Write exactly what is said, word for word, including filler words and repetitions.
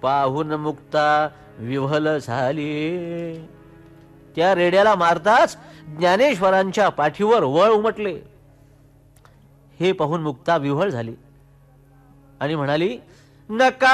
पाहून मुक्ता विव्हल झाली. त्या रेड्याला मारताच ज्ञानेश्वरांच्या पाठीवर वळ उमटले. हे पाहून मुक्ता विव्हळ झाली आणि म्हणाली, नका